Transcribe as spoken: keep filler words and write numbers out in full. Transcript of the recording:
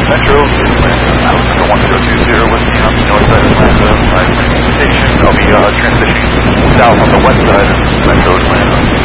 Metro is Atlanta. Alpha one zero two zero Whiskey on the north side of Atlanta. Five station. I'll be uh, transitioning south on the west side of Metro Atlanta.